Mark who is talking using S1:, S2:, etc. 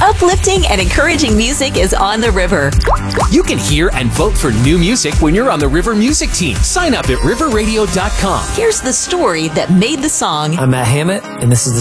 S1: Uplifting and encouraging music is on the river.
S2: You can hear and vote for new music when you're on the River Music Team. Sign up at riverradio.com.
S1: Here's the story that made the song.
S3: I'm Matt Hammett, and this is the